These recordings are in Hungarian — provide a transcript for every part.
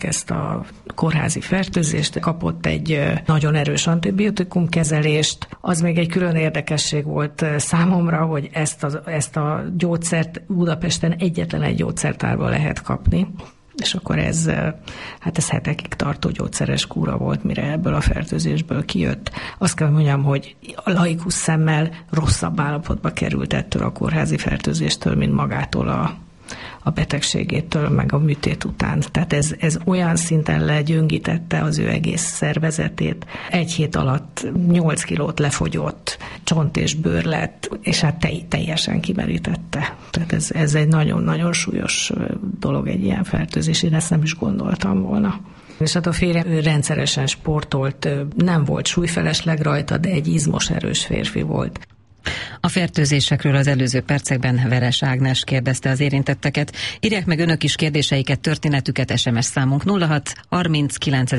meg ezt a kórházi fertőzést, kapott egy nagyon erős antibiotikum kezelést. Az még egy külön érdekesség volt számomra, hogy ezt a gyógyszert Budapesten egyetlen egy gyógyszertárban lehet kapni. És akkor ez hetekig tartó gyógyszeres kúra volt, mire ebből a fertőzésből kijött. Azt kell mondjam, hogy a laikus szemmel rosszabb állapotba került ettől a kórházi fertőzéstől, mint magától a betegségétől, meg a műtét után. Tehát ez olyan szinten legyöngítette az ő egész szervezetét. Egy hét alatt 8 kilót lefogyott, csont és bőr lett, és hát teljesen kimerítette. Tehát ez egy nagyon-nagyon súlyos dolog, egy ilyen fertőzés. Én ezt nem is gondoltam volna. És hát a férjem rendszeresen sportolt, nem volt súlyfelesleg rajta, de egy izmos, erős férfi volt. A fertőzésekről az előző percekben Veres Ágnes kérdezte az érintetteket. Írják meg önök is kérdéseiket, történetüket, SMS számunk 06 30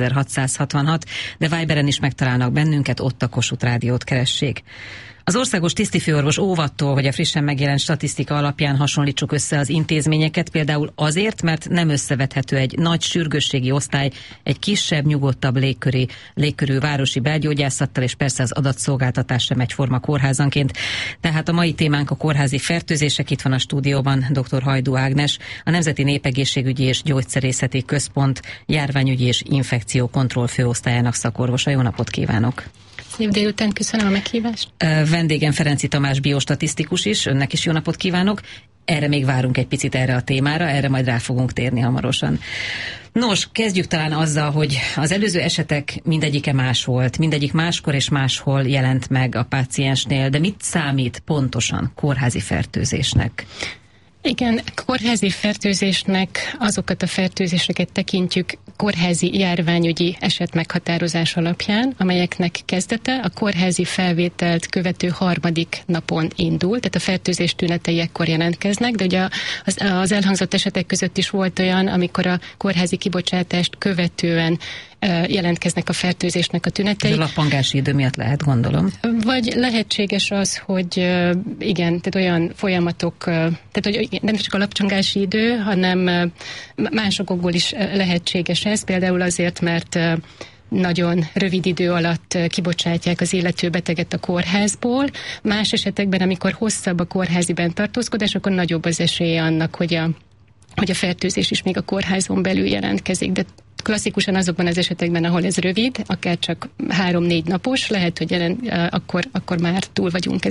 9666, de Viberen is megtalálnak bennünket, ott a Kossuth Rádiót keressék. Az országos tisztifőorvos óvattól, hogy a frissen megjelent statisztika alapján hasonlítsuk össze az intézményeket, például azért, mert nem összevethető egy nagy sürgősségi osztály egy kisebb, nyugodtabb légkörű városi belgyógyászattal, és persze az adatszolgáltatás sem egyforma kórházanként. Tehát a mai témánk a kórházi fertőzések. Itt van a stúdióban dr. Hajdú Ágnes, a Nemzeti Népegészségügyi és Gyógyszerészeti Központ járványügyi és infekciókontroll főosztályának szakorvosa. Jó napot kívánok! Szép délután, köszönöm a meghívást. Vendégem Ferenczy Tamás biostatisztikus is, önnek is jó napot kívánok. Erre még várunk egy picit erre a témára, erre majd rá fogunk térni hamarosan. Nos, kezdjük talán azzal, hogy az előző esetek mindegyike más volt, mindegyik máskor és máshol jelent meg a páciensnél, de mit számít pontosan kórházi fertőzésnek? Igen, kórházi fertőzésnek azokat a fertőzéseket tekintjük kórházi járványügyi eset meghatározás alapján, amelyeknek kezdete a kórházi felvételt követő 3. napon indul, tehát a fertőzés tünetei ekkor jelentkeznek, de ugye az elhangzott esetek között is volt olyan, amikor a kórházi kibocsátást követően jelentkeznek a fertőzésnek a tünetei. Ez a lappangási idő miatt lehet, gondolom. Vagy lehetséges az, hogy igen, tehát olyan folyamatok, tehát hogy nem csak a lapcsangási idő, hanem másokból is lehetséges ez, például azért, mert nagyon rövid idő alatt kibocsátják az illető beteget a kórházból. Más esetekben, amikor hosszabb a kórházi bentartózkodás, akkor nagyobb az esélye annak, hogy a fertőzés is még a kórházon belül jelentkezik, de klasszikusan azokban az esetekben, ahol ez rövid, akár csak 3-4 napos, lehet, hogy akkor már túl vagyunk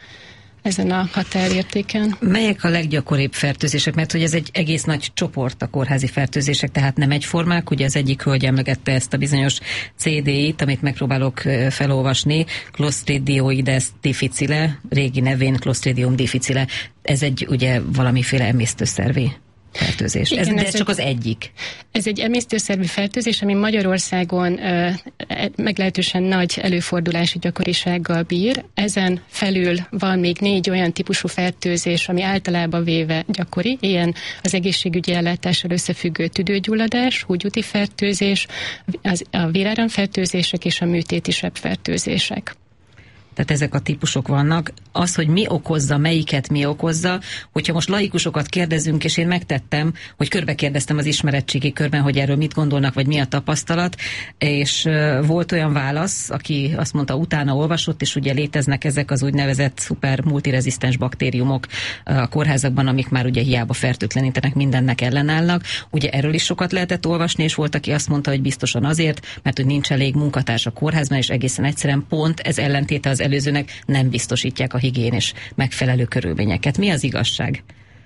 ezen a határértéken. Melyek a leggyakoribb fertőzések? Mert hogy ez egy egész nagy csoport a kórházi fertőzések, tehát nem egyformák. Ugye az egyik hölgy emlegette ezt a bizonyos CDI-t, amit megpróbálok felolvasni, Clostridioides difficile, régi nevén Clostridium difficile. Ez egy ugye valamiféle emésztőszervi fertőzés. Igen, ez csak az egyik. Ez egy emésztőszervi fertőzés, ami Magyarországon meglehetősen nagy előfordulási gyakorisággal bír. Ezen felül van még 4 olyan típusú fertőzés, ami általában véve gyakori. Ilyen az egészségügyi ellátással összefüggő tüdőgyulladás, húgyúti fertőzés, a véráramfertőzések és a műtéti sebfertőzések. Tehát ezek a típusok vannak. Az, hogy mi okozza, melyiket mi okozza, hogyha most laikusokat kérdezünk, és én megtettem, hogy körbekérdeztem az ismeretségi körben, hogy erről mit gondolnak, vagy mi a tapasztalat, és volt olyan válasz, aki azt mondta, utána olvasott, és ugye léteznek ezek az úgynevezett szuper multirezisztens baktériumok a kórházakban, amik már ugye hiába fertőtlenítenek, mindennek ellenállnak. Ugye erről is sokat lehetett olvasni, és volt, aki azt mondta, hogy biztosan azért, mert hogy nincs elég munkatárs a kórházban, és egészen egyszerűen pont ez ellentéte az előzőnek, nem biztosítják a higiénis megfelelő körülményeket. Mi az igazság?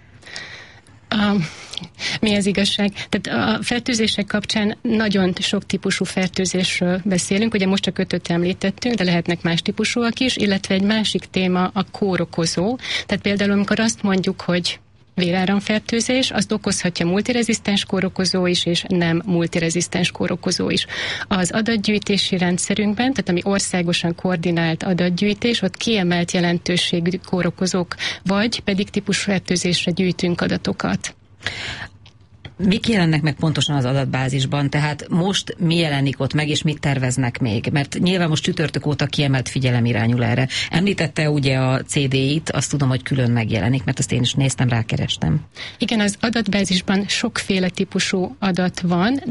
Mi az igazság? Tehát a fertőzések kapcsán nagyon sok típusú fertőzésről beszélünk, ugye most csak 5-öt említettünk, de lehetnek más típusúak is, illetve egy másik téma a kórokozó. Tehát például amikor azt mondjuk, hogy véráramfertőzés, azt okozhatja multirezisztens kórokozó is, és nem multirezisztens kórokozó is. Az adatgyűjtési rendszerünkben, tehát ami országosan koordinált adatgyűjtés, ott kiemelt jelentőségű kórokozók, vagy pedig típusfertőzésre gyűjtünk adatokat. Mik jelennek meg pontosan az adatbázisban? Tehát most mi jelenik ott meg, és mit terveznek még? Mert nyilván most csütörtök óta kiemelt figyelem irányul erre. Említette ugye a CDI-t, azt tudom, hogy külön megjelenik, mert azt én is néztem, rákerestem. Igen, az adatbázisban sokféle típusú adat van,